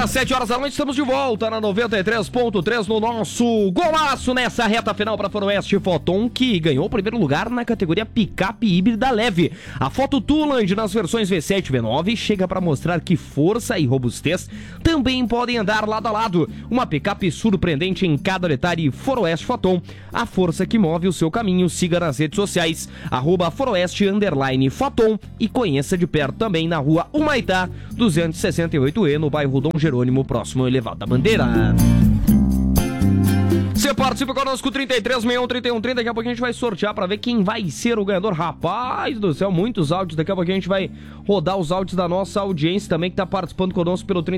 Agora 7 horas da noite, estamos de volta na 93.3 no nosso golaço nessa reta final para Faroeste Foton, que ganhou o primeiro lugar na categoria picape híbrida leve. A Foto Tuland nas versões V7 e V9 chega para mostrar que força e robustez também podem andar lado a lado. Uma picape surpreendente em cada detalhe. Faroeste Foton, a força que move o seu caminho. Siga nas redes sociais @Faroeste_Foton e conheça de perto também na rua Humaitá 268E, no bairro Dom Jerônimo, próximo ao Elevado da Bandeira. Você participa conosco, 3361-3130. Daqui a pouquinho a gente vai sortear pra ver quem vai ser o ganhador. Rapaz do céu, muitos áudios. Daqui a pouquinho a gente vai rodar os áudios da nossa audiência também, que tá participando conosco pelo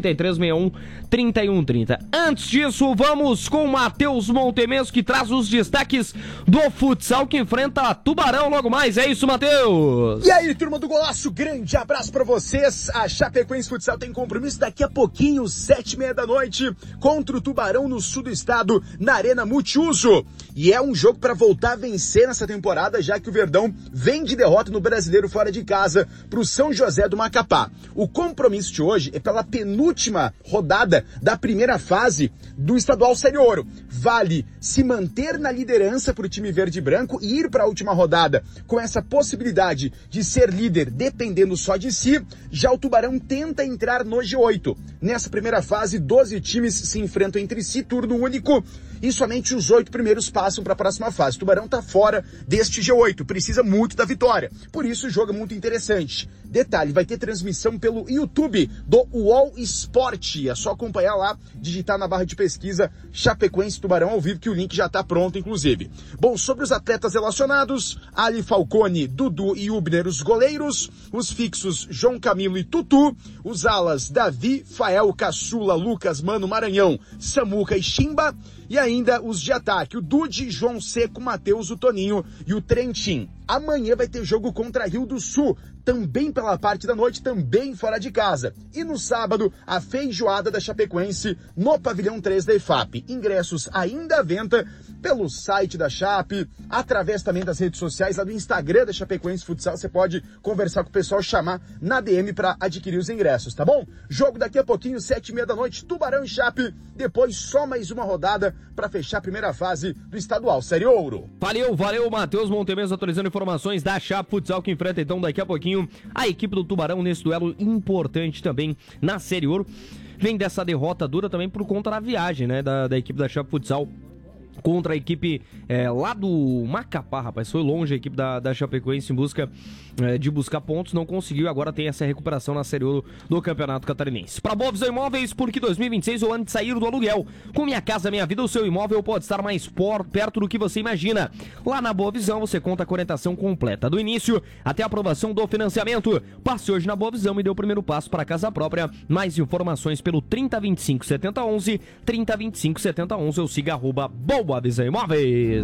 3361-3130. Antes disso, vamos com o Matheus Montemeso, que traz os destaques do futsal, que enfrenta Tubarão logo mais. É isso, Matheus! E aí, turma do Golaço, grande abraço pra vocês. A Chapecoense Futsal tem compromisso daqui a pouquinho, 7h30 da noite, contra o Tubarão no sul do estado, na Arena Multiuso. E é um jogo para voltar a vencer nessa temporada, já que o Verdão vem de derrota no Brasileiro fora de casa pro São José do Macapá. O compromisso de hoje é pela penúltima rodada da primeira fase do Estadual Série Ouro. Vale se manter na liderança pro time verde e branco e ir para a última rodada com essa possibilidade de ser líder dependendo só de si. Já o Tubarão tenta entrar no G8. Nessa primeira fase, 12 times se enfrentam entre si, turno único, e somente os 8 primeiros passam para a próxima fase. O Tubarão está fora deste G8, precisa muito da vitória. Por isso o jogo é muito interessante. Detalhe, vai ter transmissão pelo YouTube do UOL Esporte. É só acompanhar lá, digitar na barra de pesquisa Chapecoense Tubarão ao vivo, que o link já está pronto, inclusive. Bom, sobre os atletas relacionados, Ali Falcone, Dudu e Ubner, os goleiros, os fixos João Camilo e Tutu, os alas Davi, Fael, Caçula, Lucas, Mano, Maranhão, Samuca e Chimba, e ainda os de ataque, o Dude, João Seco, Matheus, o Toninho e o Trentin. Amanhã vai ter jogo contra Rio do Sul, também pela parte da noite, também fora de casa. E no sábado, a feijoada da Chapecoense no Pavilhão 3 da EFAP. Ingressos ainda à venda pelo site da Chape, através também das redes sociais, lá do Instagram da Chapecoense Futsal. Você pode conversar com o pessoal, chamar na DM para adquirir os ingressos, tá bom? Jogo daqui a pouquinho, 7h30 da noite, Tubarão e Chape. Depois só mais uma rodada para fechar a primeira fase do Estadual Série Ouro. Valeu, Matheus Montemeso, atualizando informações da Chape Futsal, que enfrenta então daqui a pouquinho a equipe do Tubarão nesse duelo importante também na Série Ouro. Vem dessa derrota dura também por conta da viagem, né, da equipe da Chape Futsal contra a equipe lá do Macapá, rapaz. Foi longe a equipe da Chapecoense em busca de buscar pontos, não conseguiu. Agora tem essa recuperação na Série Ouro do Campeonato Catarinense. Para Boa Visão Imóveis, porque 2026 é o ano de sair do aluguel. Com Minha Casa Minha Vida, o seu imóvel pode estar mais perto do que você imagina. Lá na Boa Visão você conta com a orientação completa, do início até a aprovação do financiamento. Passe hoje na Boa Visão e dê o primeiro passo para a casa própria. Mais informações pelo 3025-7011, 3025-7011, ou siga @Boa Visão Imóveis.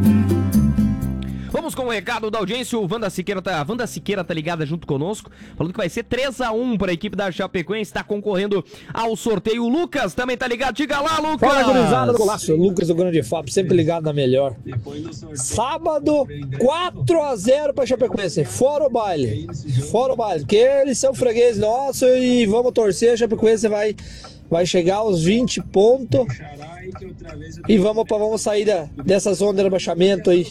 Vamos com o recado da audiência. O Wanda Siqueira tá ligada junto conosco, falando que vai ser 3-1 para a equipe da Chapecoense, está concorrendo ao sorteio. O Lucas também tá ligado. Diga lá, Lucas! Fala, gurizada do Golaço. Lucas do Grande FAP, sempre ligado na melhor. Sábado, 4-0 para Chapecoense. Fora o baile, porque eles são fregueses nossos e vamos torcer. A Chapecoense vai chegar aos 20 pontos e vamos sair dessa zona de rebaixamento aí.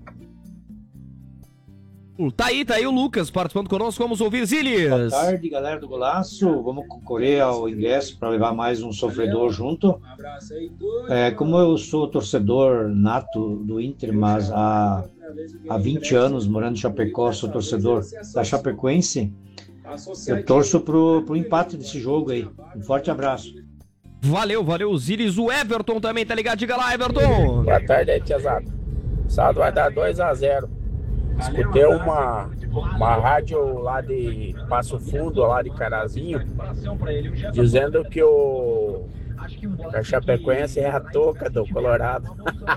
Tá aí o Lucas participando conosco. Vamos ouvir, Zilis. Boa tarde, galera do Golaço. Vamos concorrer ao ingresso para levar mais um sofredor junto. Como eu sou torcedor nato do Inter, mas há 20 anos morando em Chapecó, sou torcedor da Chapecoense, eu torço pro empate desse jogo aí. Um forte abraço. Valeu, Zilis. O Everton também tá ligado. Diga lá, Everton. Boa tarde aí, tiazada. Sábado vai dar 2-0. Escutei uma rádio lá de Passo Fundo, lá de Carazinho, dizendo que a Chapecoense é a touca do Colorado.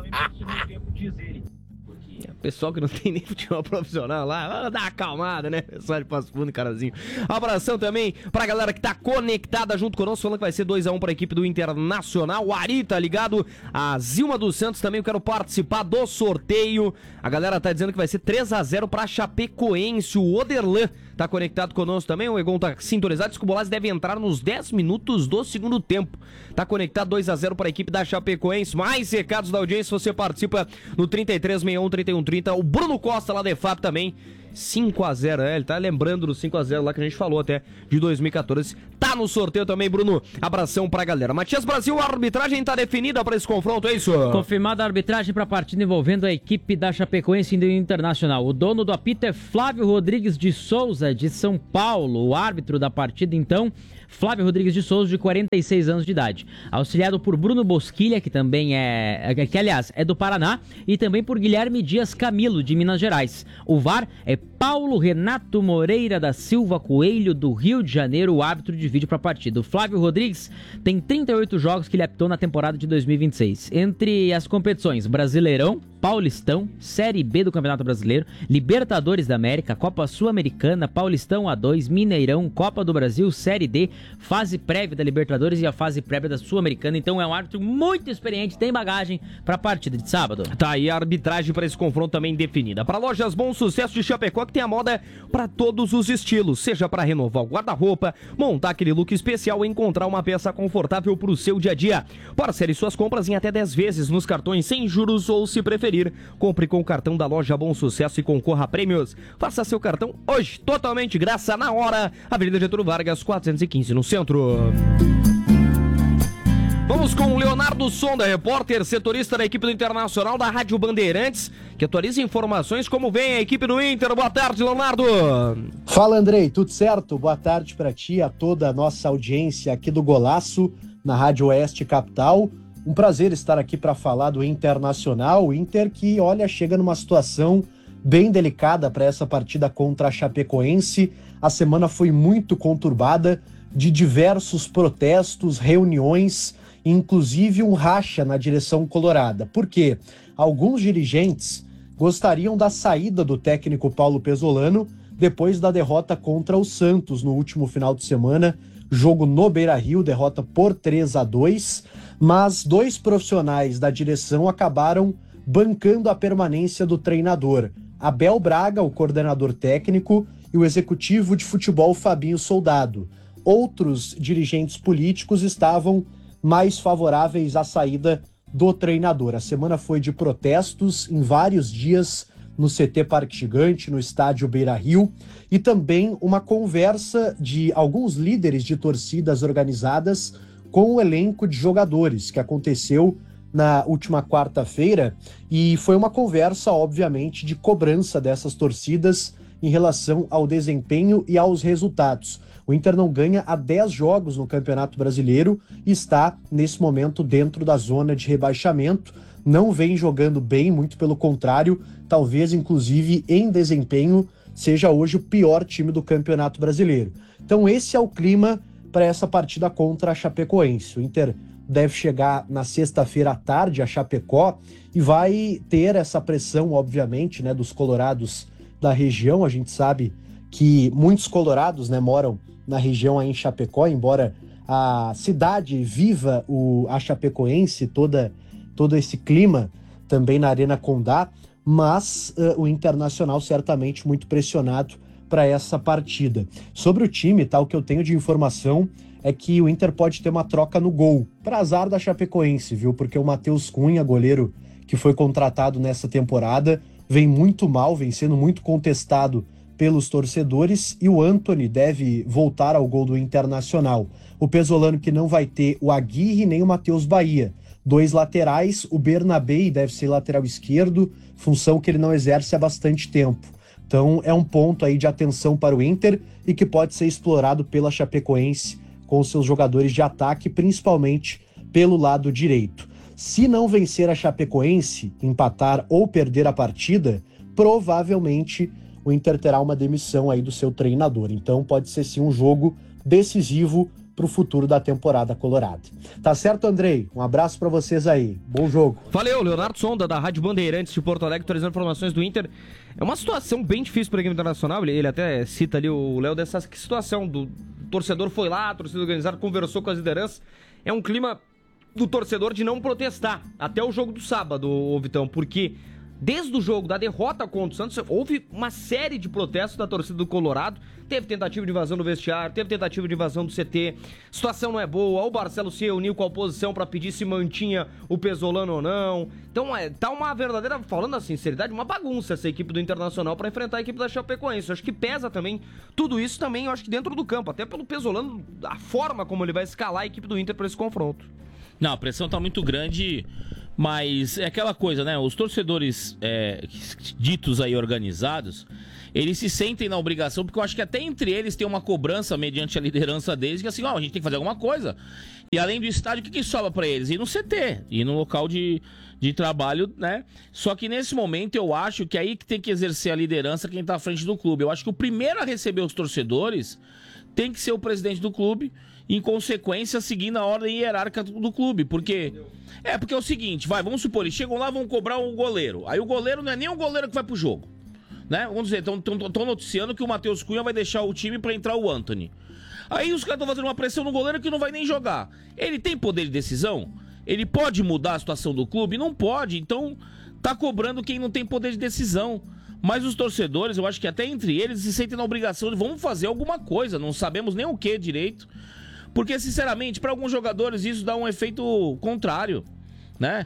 Pessoal que não tem nem futebol profissional lá, vamos dar uma acalmada, né? Pessoal de Passo Fundo, Carazinho. Abração também pra galera que tá conectada junto conosco, falando que vai ser 2-1 pra equipe do Internacional. O Ari tá ligado, a Zilma dos Santos também, eu quero participar do sorteio. A galera tá dizendo que vai ser 3-0 pra Chapecoense. O Oderlan tá conectado conosco também, o Egon tá sintonizado, diz que o Bolazzi deve entrar nos 10 minutos do segundo tempo. Tá conectado 2-0 para a equipe da Chapecoense. Mais recados da audiência, você participa no 3361-3130. O Bruno Costa lá da EFAP também. 5-0, ele tá lembrando do 5-0 lá que a gente falou até de 2014. Tá no sorteio também, Bruno. Abração pra galera. Matias Brasil, a arbitragem tá definida pra esse confronto, é isso? Confirmada a arbitragem pra partida envolvendo a equipe da Chapecoense e Internacional. O dono do apito é Flávio Rodrigues de Souza, de São Paulo. O árbitro da partida, então, Flávio Rodrigues de Souza, de 46 anos de idade. Auxiliado por Bruno Bosquilha, que também que aliás é do Paraná, e também por Guilherme Dias Camilo, de Minas Gerais. O VAR é Paulo Renato Moreira da Silva Coelho, do Rio de Janeiro, o árbitro de vídeo para a partida. O Flávio Rodrigues tem 38 jogos que ele apitou na temporada de 2026. Entre as competições Brasileirão, Paulistão, Série B do Campeonato Brasileiro, Libertadores da América, Copa Sul-Americana, Paulistão A2, Mineirão, Copa do Brasil, Série D, fase prévia da Libertadores e a fase prévia da Sul-Americana. Então é um árbitro muito experiente, tem bagagem para a partida de sábado. Tá aí a arbitragem para esse confronto também definida. Para Lojas Bom Sucesso de Chapecó, que tem a moda para todos os estilos, seja para renovar o guarda-roupa, montar aquele look especial ou encontrar uma peça confortável para o seu dia a dia. Parcele suas compras em até 10 vezes nos cartões sem juros ou, se preferir, compre com o cartão da Loja Bom Sucesso e concorra a prêmios. Faça seu cartão hoje, totalmente graça na hora. Avenida Getúlio Vargas, 415 no centro. Vamos com o Leonardo Sonda, repórter, setorista da equipe do Internacional da Rádio Bandeirantes, que atualiza informações como vem a equipe do Inter. Boa tarde, Leonardo. Fala, Andrei, tudo certo? Boa tarde para ti, a toda a nossa audiência aqui do Golaço, na Rádio Oeste Capital. Um prazer estar aqui para falar do Internacional. O Inter que, olha, chega numa situação bem delicada para essa partida contra a Chapecoense. A semana foi muito conturbada, de diversos protestos, reuniões, inclusive um racha na direção colorada. Por quê? Alguns dirigentes gostariam da saída do técnico Paulo Pesolano depois da derrota contra o Santos no último final de semana, jogo no Beira-Rio, derrota por 3-2, mas dois profissionais da direção acabaram bancando a permanência do treinador. Abel Braga, o coordenador técnico, e o executivo de futebol Fabinho Soldado. Outros dirigentes políticos estavam mais favoráveis à saída do treinador. A semana foi de protestos em vários dias no CT Parque Gigante, no estádio Beira-Rio, e também uma conversa de alguns líderes de torcidas organizadas com o elenco de jogadores, que aconteceu na última quarta-feira, e foi uma conversa, obviamente, de cobrança dessas torcidas em relação ao desempenho e aos resultados. O Inter não ganha há 10 jogos no Campeonato Brasileiro e está, nesse momento, dentro da zona de rebaixamento. Não vem jogando bem, muito pelo contrário, talvez, inclusive, em desempenho, seja hoje o pior time do Campeonato Brasileiro. Então esse é o clima para essa partida contra a Chapecoense. O Inter deve chegar na sexta-feira à tarde a Chapecó e vai ter essa pressão, obviamente, né, dos colorados da região. A gente sabe que muitos colorados, né, moram na região aí em Chapecó, embora a cidade viva a Chapecoense, todo esse clima também na Arena Condá, mas o Internacional certamente muito pressionado para essa partida. Sobre o time, o que eu tenho de informação é que o Inter pode ter uma troca no gol, para azar da Chapecoense, viu? Porque o Matheus Cunha, goleiro que foi contratado nessa temporada, vem muito mal, vem sendo muito contestado pelos torcedores, e o Antony deve voltar ao gol do Internacional. O Pesolano que não vai ter o Aguirre nem o Matheus Bahia. Dois laterais, o Bernabé deve ser lateral esquerdo, função que ele não exerce há bastante tempo. Então é um ponto aí de atenção para o Inter e que pode ser explorado pela Chapecoense com seus jogadores de ataque, principalmente pelo lado direito. Se não vencer a Chapecoense, empatar ou perder a partida, provavelmente o Inter terá uma demissão aí do seu treinador. Então pode ser sim um jogo decisivo para o futuro da temporada colorada. Tá certo, Andrei? Um abraço para vocês aí. Bom jogo. Valeu, Leonardo Sonda, da Rádio Bandeirantes de Porto Alegre, atualizando informações do Inter. É uma situação bem difícil para a equipe internacional. Ele até cita ali, o Léo, dessa situação do torcedor foi lá, a torcida organizada conversou com as lideranças. É um clima do torcedor de não protestar até o jogo do sábado, Vitão, porque Desde o jogo da derrota contra o Santos, houve uma série de protestos da torcida do Colorado. Teve tentativa de invasão do vestiário, teve tentativa de invasão do CT. A situação não é boa. O Barcelo se reuniu com a oposição para pedir se mantinha o Pesolano ou não. Então tá uma verdadeira, falando a sinceridade, uma bagunça essa equipe do Internacional para enfrentar a equipe da Chapecoense. Eu acho que pesa também tudo isso também, eu acho que dentro do campo, até pelo Pesolano, a forma como ele vai escalar a equipe do Inter para esse confronto. Não, a pressão tá muito grande, mas é aquela coisa, né? Os torcedores ditos aí organizados, eles se sentem na obrigação, porque eu acho que até entre eles tem uma cobrança mediante a liderança deles, que assim, a gente tem que fazer alguma coisa. E além do estádio, o que sobra pra eles? Ir no CT, ir no local de trabalho, né? Só que nesse momento eu acho que aí que tem que exercer a liderança quem tá à frente do clube. Eu acho que o primeiro a receber os torcedores tem que ser o presidente do clube, em consequência, seguindo a ordem hierárquica do clube. Porque é o seguinte, vamos supor, eles chegam lá, vão cobrar o goleiro. Aí o goleiro não é nem o goleiro que vai pro jogo, né? Vamos dizer, estão noticiando que o Matheus Cunha vai deixar o time pra entrar o Antony. Aí os caras estão fazendo uma pressão no goleiro que não vai nem jogar. Ele tem poder de decisão? Ele pode mudar a situação do clube? Não pode, então tá cobrando quem não tem poder de decisão. Mas os torcedores, eu acho que até entre eles se sentem na obrigação de vamos fazer alguma coisa, não sabemos nem o que direito. Porque, sinceramente, para alguns jogadores isso dá um efeito contrário, né?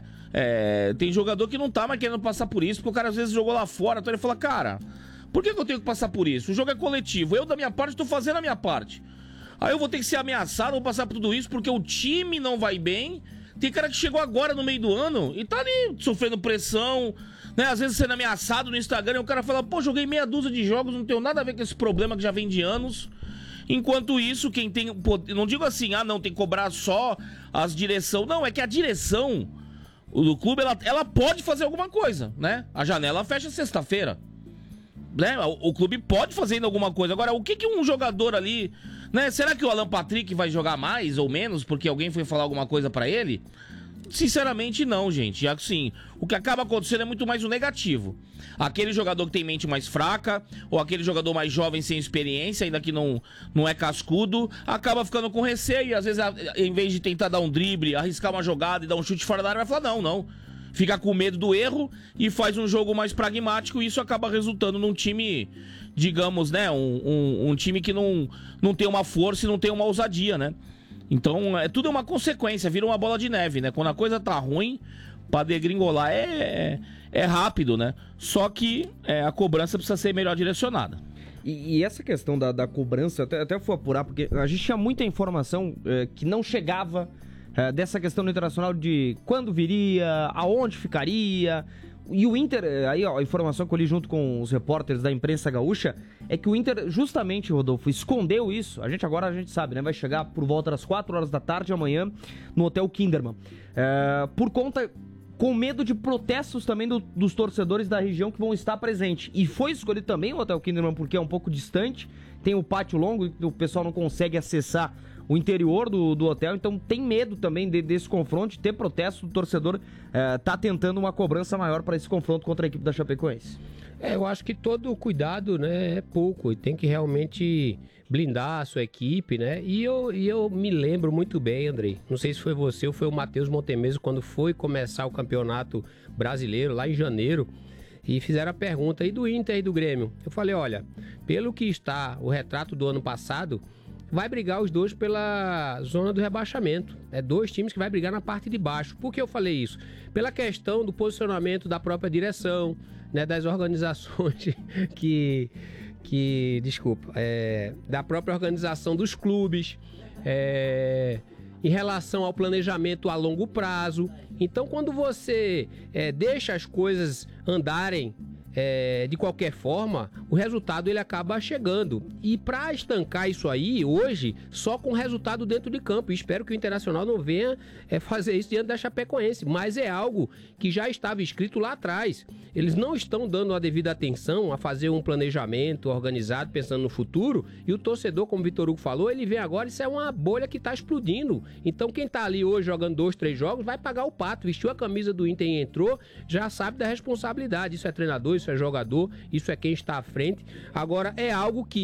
Tem jogador que não tá mais querendo passar por isso, porque o cara às vezes jogou lá fora, então ele fala, cara, por que eu tenho que passar por isso? O jogo é coletivo, eu da minha parte tô fazendo a minha parte. Aí eu vou ter que ser ameaçado, vou passar por tudo isso porque o time não vai bem. Tem cara que chegou agora no meio do ano e tá ali sofrendo pressão, né? Às vezes sendo ameaçado no Instagram e o cara fala, pô, joguei meia dúzia de jogos, não tenho nada a ver com esse problema que já vem de anos. Enquanto isso, quem tem... Não digo assim, não, tem que cobrar só as direção. Não, é que a direção do clube, ela pode fazer alguma coisa, né? A janela fecha sexta-feira, né? O clube pode fazer ainda alguma coisa. Agora, o que um jogador ali... né? Será que o Alan Patrick vai jogar mais ou menos porque alguém foi falar alguma coisa pra ele? Sinceramente não, gente. Assim, o que acaba acontecendo é muito mais o negativo. Aquele jogador que tem mente mais fraca, ou aquele jogador mais jovem sem experiência, ainda que não é cascudo, acaba ficando com receio. E às vezes, em vez de tentar dar um drible, arriscar uma jogada e dar um chute fora da área, vai falar não. Fica com medo do erro e faz um jogo mais pragmático, e isso acaba resultando num time, digamos, né, um time que não tem uma força e não tem uma ousadia, né? Então, tudo é uma consequência, vira uma bola de neve, né? Quando a coisa tá ruim, pra degringolar é rápido, né? Só que a cobrança precisa ser melhor direcionada. E essa questão da cobrança, até fui apurar, porque a gente tinha muita informação que não chegava dessa questão do Internacional de quando viria, aonde ficaria. E o Inter, aí ó, a informação que eu li junto com os repórteres da imprensa gaúcha, é que o Inter, justamente, Rodolfo, escondeu isso. Agora a gente sabe, né? Vai chegar por volta das 4 horas da tarde amanhã no Hotel Kinderman. Por conta, com medo de protestos também dos torcedores da região que vão estar presentes. E foi escolhido também o Hotel Kinderman porque é um pouco distante, tem o pátio longo e o pessoal não consegue acessar o interior do hotel, então tem medo também desse confronto, de ter protesto do torcedor, tá tentando uma cobrança maior para esse confronto contra a equipe da Chapecoense. Eu acho que todo cuidado, né, é pouco, e tem que realmente blindar a sua equipe, né, e eu me lembro muito bem, Andrei, não sei se foi você ou foi o Matheus Montemeso, quando foi começar o campeonato brasileiro, lá em janeiro, e fizeram a pergunta aí do Inter e do Grêmio. Eu falei, olha, pelo que está o retrato do ano passado, vai brigar os dois pela zona do rebaixamento. É dois times que vai brigar na parte de baixo. Por que eu falei isso? Pela questão do posicionamento da própria direção, né, das organizações da própria organização dos clubes, em relação ao planejamento a longo prazo. Então, quando você deixa as coisas andarem de qualquer forma, o resultado ele acaba chegando. E para estancar isso aí, hoje, só com resultado dentro de campo. E espero que o Internacional não venha fazer isso diante da Chapecoense. Mas é algo que já estava escrito lá atrás. Eles não estão dando a devida atenção a fazer um planejamento organizado, pensando no futuro. E o torcedor, como o Vitor Hugo falou, ele vem agora, isso é uma bolha que está explodindo. Então quem está ali hoje jogando 2, 3 jogos, vai pagar o pato. Vestiu a camisa do Inter e entrou, já sabe da responsabilidade. Isso é treinador, isso é jogador, isso é quem está à frente. Agora, é algo que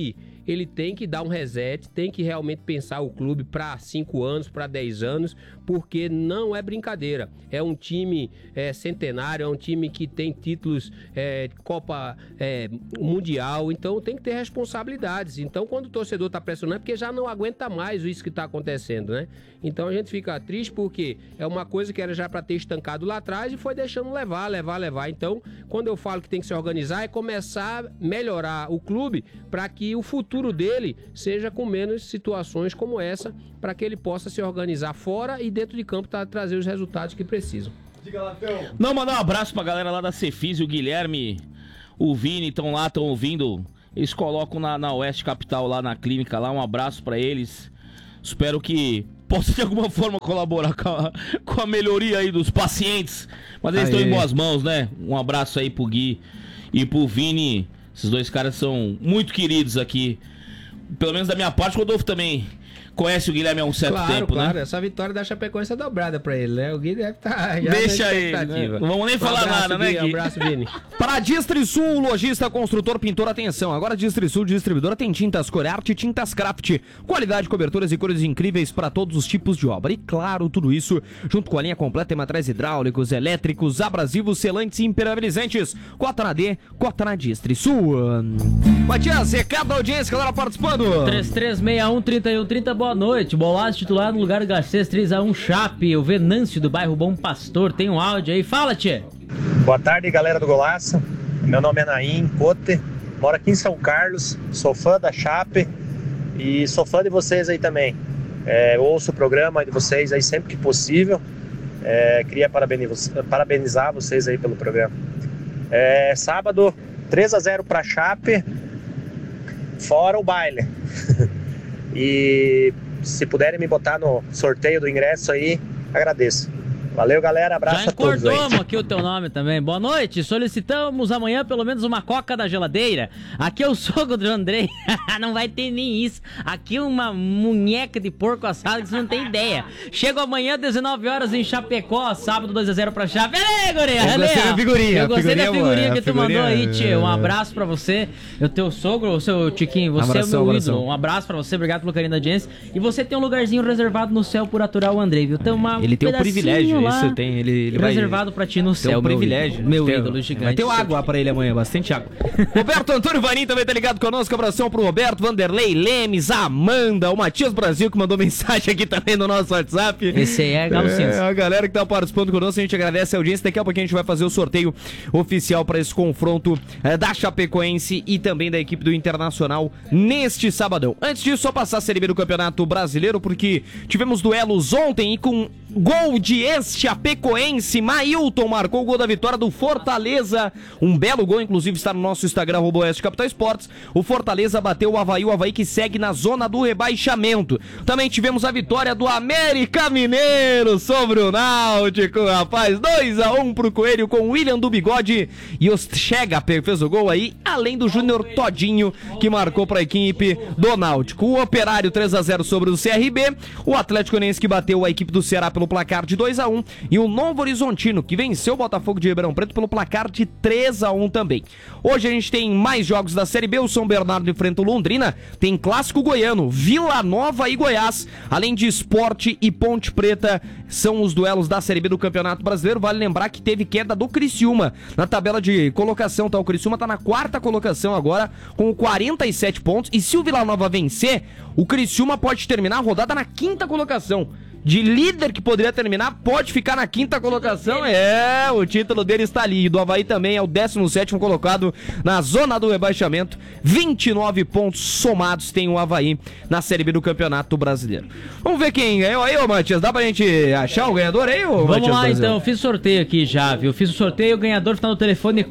ele tem que dar um reset, tem que realmente pensar o clube para 5 anos, para 10 anos, porque não é brincadeira. É um time centenário, é um time que tem títulos Copa Mundial, então tem que ter responsabilidades. Então, quando o torcedor está pressionando, é porque já não aguenta mais isso que está acontecendo, né? Então a gente fica triste porque é uma coisa que era já para ter estancado lá atrás e foi deixando levar. Então, quando eu falo que tem que se organizar, é começar a melhorar o clube para que o futuro dele seja com menos situações como essa, para que ele possa se organizar fora e dentro de campo trazer os resultados que precisam. Não, mandar um abraço pra galera lá da Cefis, o Guilherme, o Vini, estão ouvindo. Eles colocam na Oeste Capital, lá na clínica, lá, um abraço pra eles. Espero que possa de alguma forma colaborar com a melhoria aí dos pacientes. Mas eles estão em boas mãos, né? Um abraço aí pro Gui e pro Vini. Esses dois caras são muito queridos aqui. Pelo menos da minha parte, o Rodolfo também conhece o Guilherme há um certo tempo, né? Claro, essa vitória da Chapecoense é dobrada pra ele, né? O Gui deve estar já deixa ele, né? Não vamos nem falar nada, né, Gui? Um abraço, Vini. Para Distrisul, lojista, construtor, pintor, atenção. Agora Distrisul, distribuidora, tem tintas Corearte, tintas Craft. Qualidade, coberturas e cores incríveis para todos os tipos de obra. E claro, tudo isso junto com a linha completa em materiais hidráulicos, elétricos, abrasivos, selantes e impermeabilizantes. Cota na D, cota na Distrisul. Matias, recado da audiência, galera participando. 3361-3130, boa noite. Bolaço titular no lugar do Garcês, 3x1 Chape. O Venâncio do bairro Bom Pastor. Tem um áudio aí. Fala, tchê. Boa tarde, galera do Golaço. Meu nome é Naim Cote. Moro aqui em São Carlos. Sou fã da Chape. E sou fã de vocês aí também. Eu ouço o programa de vocês aí sempre que possível. Queria parabenizar vocês aí pelo programa. Sábado, 3x0 pra Chape. Fora o baile. E se puderem me botar no sorteio do ingresso aí, agradeço. Valeu, galera, abraço a todos aí. Já encordamos aqui o teu nome também. Boa noite, solicitamos amanhã pelo menos uma coca da geladeira. Aqui é o sogro do Andrei. Não vai ter nem isso. Aqui uma munheca de porco assado que você não tem ideia. Chego amanhã, 19 horas em Chapecó, sábado 2x0 pra Chape. Ei, guria! Eu gostei da figurinha. Eu gostei da figurinha que tu mandou aí, tio. Um é. abraço pra você, o teu sogro, o seu Tiquinho. Você é o meu ídolo. Um abraço pra você, obrigado pelo carinho da audiência. E você tem um lugarzinho reservado no céu por aturar o Andrei, viu? Ele tem o privilégio. Isso tem, ele reservado pra ti no céu, um privilégio. Meu ídolo gigante. Vai ter água pra ele amanhã, bastante água. Roberto Antônio Vanim também tá ligado conosco. Abração pro Roberto, Vanderlei Lemes, a Amanda, o Matias Brasil que mandou mensagem aqui também no nosso WhatsApp. Esse aí é Galo Cinza. A galera que tá participando conosco, a gente agradece a audiência. Daqui a pouquinho a gente vai fazer o sorteio oficial pra esse confronto da Chapecoense e também da equipe do Internacional neste sabadão. Antes disso, só passar a Série B do Campeonato Brasileiro, porque tivemos duelos ontem e com gol de Chapecoense, Mailton marcou o gol da vitória do Fortaleza, um belo gol, inclusive está no nosso Instagram, @Oeste Capital Esportes. O Fortaleza bateu o Avaí que segue na zona do rebaixamento. Também tivemos a vitória do América Mineiro sobre o Náutico, rapaz, 2x1 pro Coelho com o William do Bigode e o Chega fez o gol aí, além do Júnior Todinho que marcou para a equipe do Náutico. O Operário 3x0 sobre o CRB, o Atlético Goianiense que bateu a equipe do Ceará pelo placar de 2x1 e o Novo Horizontino que venceu o Botafogo de Ribeirão Preto pelo placar de 3x1 também. Hoje a gente tem mais jogos da Série B, o São Bernardo enfrenta o Londrina, tem Clássico Goiano, Vila Nova e Goiás, além de Sport e Ponte Preta, são os duelos da Série B do Campeonato Brasileiro. Vale lembrar que teve queda do Criciúma na tabela de colocação, tá? O Criciúma tá na 4ª colocação agora com 47 pontos e se o Vila Nova vencer, o Criciúma pode terminar a rodada na 5ª colocação. De líder que poderia terminar, pode ficar na 5ª colocação. O título dele está ali. E do Avaí também é o 17º colocado na zona do rebaixamento. 29 pontos somados tem o Avaí na Série B do Campeonato Brasileiro. Vamos ver quem ganhou aí, ô Matias. Dá pra gente achar o ganhador aí, ô Vamos Matias lá, Brasil? então. Fiz o sorteio aqui já, viu? Fiz o sorteio, o ganhador está no telefone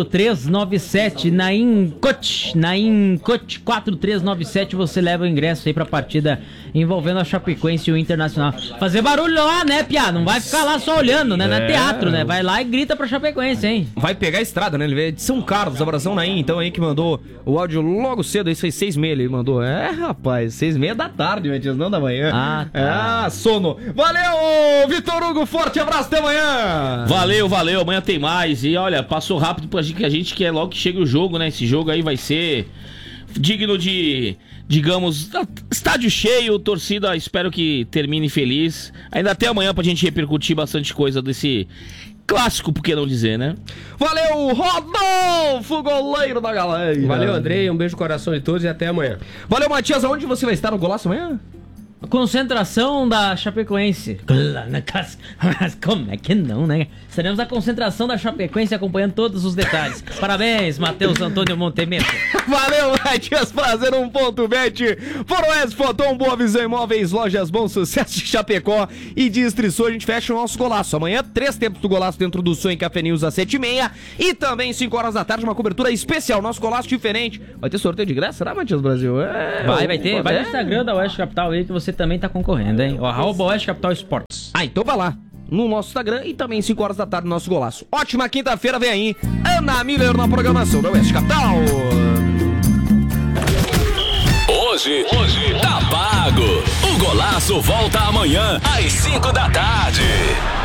4397, Naim Coach 4397. Você leva o ingresso aí pra partida envolvendo a Chapecoense e o Internacional. Fazer barulho lá, né, Piá? Não vai ficar lá só olhando, né? Não é teatro, né? Vai lá e grita pra Chapecoense, hein? Vai pegar a estrada, né? Ele veio de São Carlos, abração Naim, então aí que mandou o áudio logo cedo, isso foi 6h30, ele mandou. Rapaz, 6h30 da tarde, Matias, não da manhã. Tá. Sono. Valeu, Vitor Hugo, forte abraço, até amanhã. Valeu, amanhã tem mais. E olha, passou rápido pra gente que é logo que chega o jogo, né? Esse jogo aí vai ser digno de, digamos, estádio cheio, torcida, espero que termine feliz. Ainda até amanhã pra gente repercutir bastante coisa desse clássico, por que não dizer, né? Valeu, Rodolfo, goleiro da galera. Valeu, Andrei, um beijo no coração de todos e até amanhã. Valeu, Matias, aonde você vai estar no Golaço amanhã? Concentração da Chapecoense. Mas como é que não, né? Estaremos na concentração da Chapecoense acompanhando todos os detalhes. Parabéns, Matheus Antônio Montemento. Valeu, Matias, prazer, 1.bet. Foroeste, Foton, Boa Visão Imóveis, Lojas Bom Sucesso de Chapecó e de Estriçô. A gente fecha o nosso Golaço. Amanhã, 3 tempos do Golaço dentro do Sonho Café News às 7h30 e também 5 horas da tarde, uma cobertura especial. Nosso Golaço diferente. Vai ter sorteio de graça, será, Matias Brasil? Vai ter. Vai no Instagram da Oeste Capital aí que você também tá concorrendo, hein? O @Oeste Capital Esportes. Então vai lá no nosso Instagram e também 5 horas da tarde no nosso Golaço. Ótima quinta-feira, vem aí Ana Miller na programação da Oeste Capital. Hoje tá pago. O Golaço volta amanhã às 5 da tarde.